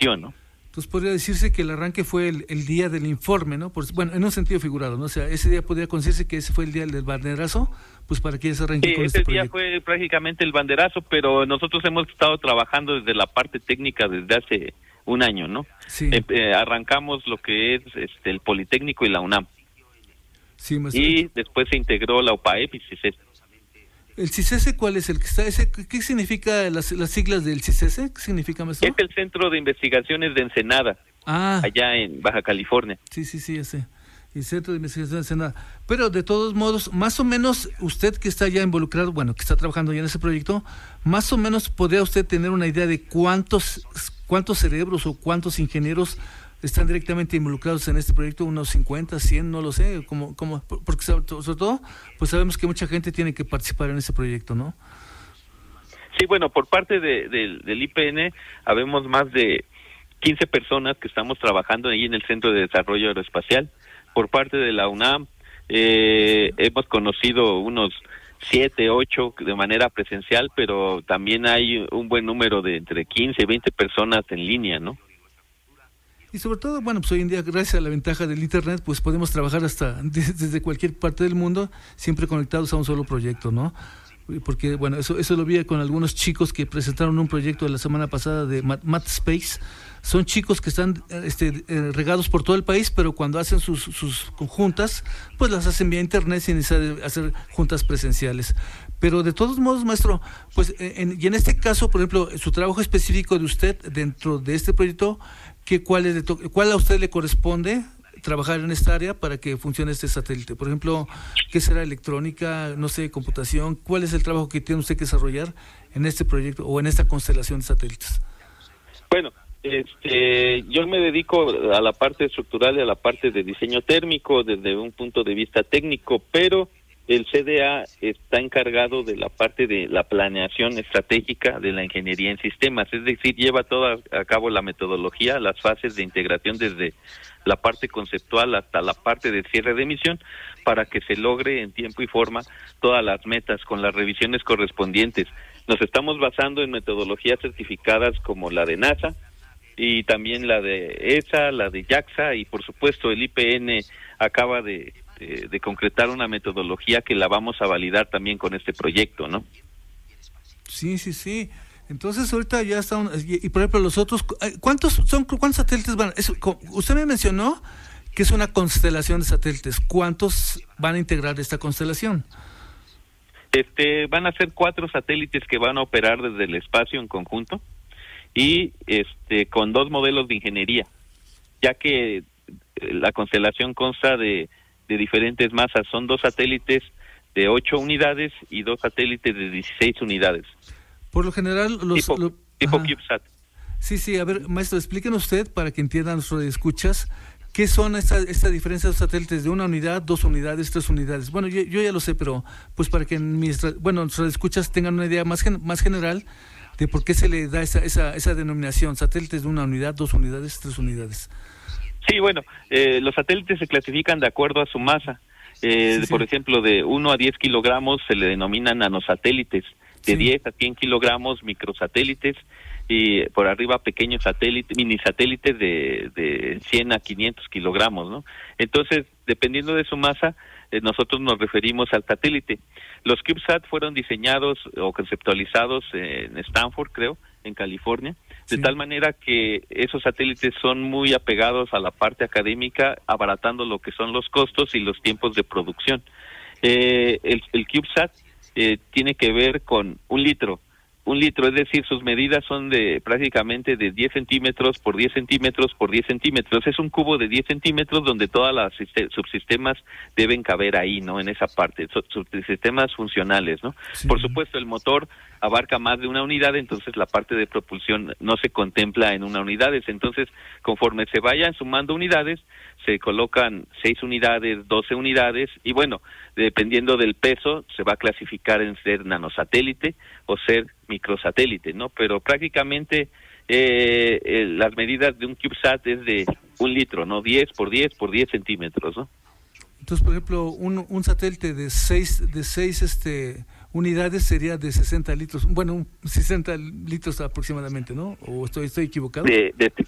misión, ¿no? Entonces podría decirse que el arranque fue el día del informe, ¿no? Bueno, en un sentido figurado, ¿no? O sea, ese día podría considerarse que ese fue el día del banderazo, pues para que se arranque con este proyecto. Ese día fue prácticamente el banderazo, pero nosotros hemos estado trabajando desde la parte técnica desde hace un año, ¿no? Sí. Arrancamos lo que es el Politécnico y la UNAM. Sí, y después se integró la OPAEP y CICES. ¿El CICES cuál es el que está? ¿Qué significa las siglas del CICES? ¿Qué significa, maestro? Es el Centro de Investigaciones de Ensenada, allá en Baja California. Sí, ya sé. El Centro de Investigación de Ensenada. Pero de todos modos, más o menos usted que está ya involucrado, bueno, que está trabajando ya en ese proyecto, más o menos podría usted tener una idea de cuántos cerebros o cuántos ingenieros están directamente involucrados en este proyecto, unos 50, 100, no lo sé, porque sobre todo, pues sabemos que mucha gente tiene que participar en ese proyecto, ¿no? Sí, bueno, por parte del IPN, habemos más de 15 personas que estamos trabajando ahí en el Centro de Desarrollo Aeroespacial. Por parte de la UNAM, hemos conocido unos 7, 8 de manera presencial, pero también hay un buen número de entre 15 y 20 personas en línea, ¿no? Y sobre todo, bueno, pues hoy en día, gracias a la ventaja del Internet, pues podemos trabajar desde cualquier parte del mundo, siempre conectados a un solo proyecto, ¿no? Porque, bueno, eso lo vi con algunos chicos que presentaron un proyecto la semana pasada de MathSpace. Son chicos que están regados por todo el país, pero cuando hacen sus juntas, pues las hacen vía Internet sin necesidad de hacer juntas presenciales. Pero de todos modos, maestro, pues y en este caso, por ejemplo, su trabajo específico de usted dentro de este proyecto, ¿cuál a usted le corresponde trabajar en esta área para que funcione este satélite? Por ejemplo, ¿qué será electrónica, no sé, computación? ¿Cuál es el trabajo que tiene usted que desarrollar en este proyecto o en esta constelación de satélites? Bueno, yo me dedico a la parte estructural y a la parte de diseño térmico desde un punto de vista técnico, pero el CDA está encargado de la parte de la planeación estratégica de la ingeniería en sistemas, es decir, lleva toda a cabo la metodología, las fases de integración desde la parte conceptual hasta la parte de cierre de misión, para que se logre en tiempo y forma todas las metas con las revisiones correspondientes. Nos estamos basando en metodologías certificadas como la de NASA y también la de ESA, la de JAXA, y por supuesto el IPN acaba de concretar una metodología que la vamos a validar también con este proyecto, ¿no? Sí. Entonces ahorita ya está, y por ejemplo los otros, ¿cuántos satélites van? Usted me mencionó que es una constelación de satélites. ¿Cuántos van a integrar esta constelación? Van a ser 4 satélites que van a operar desde el espacio en conjunto y con 2 modelos de ingeniería, ya que la constelación consta de diferentes masas. Son 2 satélites de 8 unidades y 2 satélites de 16 unidades. Por lo general, tipo CubeSat. Sí, a ver, maestro, explíquenos usted para que entiendan los radioescuchas, ¿qué son esta diferencia de satélites de 1 unidad, 2 unidades, 3 unidades? Bueno, yo ya lo sé, pero pues para que los radioescuchas tengan una idea más general de por qué se le da esa denominación, satélites de 1 unidad, 2 unidades, 3 unidades. Sí, bueno, los satélites se clasifican de acuerdo a su masa. Por ejemplo, de 1 a 10 kilogramos se le denominan nanosatélites, de 10 a 100 kilogramos microsatélites, y por arriba pequeños satélites, mini satélites de 100 a 500 kilogramos, ¿no? Entonces, dependiendo de su masa, nosotros nos referimos al satélite. Los CubeSat fueron diseñados o conceptualizados en Stanford, creo, en California, de tal manera que esos satélites son muy apegados a la parte académica, abaratando lo que son los costos y los tiempos de producción. El CubeSat tiene que ver con 1 litro, es decir, sus medidas son prácticamente de 10 centímetros por 10 centímetros por 10 centímetros. Es un cubo de 10 centímetros donde todas las subsistemas deben caber ahí, ¿no? En esa parte, subsistemas funcionales, ¿no? Sí. Por supuesto, el motor abarca más de 1 unidad, entonces la parte de propulsión no se contempla en 1 unidad. Entonces, conforme se vayan sumando unidades, se colocan 6 unidades, 12 unidades, y bueno, dependiendo del peso, se va a clasificar en ser nanosatélite o ser microsatélite, ¿no? Pero prácticamente las medidas de un CubeSat es de 1 litro, ¿no? 10 por 10 por 10 centímetros, ¿no? Entonces, por ejemplo, un satélite de 6 unidades sería de 60 litros, bueno, 60 litros aproximadamente, ¿no? ¿O estoy equivocado? De